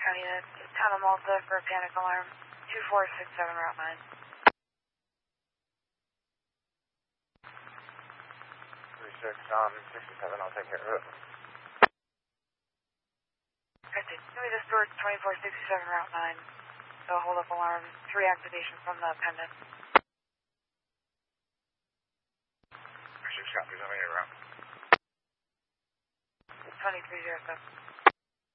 County unit, Town of Malta for a panic alarm, 2467 Route 9. 36 on 67, I'll take care of it. Granted, give me the Stewart 2467 Route 9. So hold up alarm, 3 activation from the pendant. 36 copies, I'm in your route. 2307.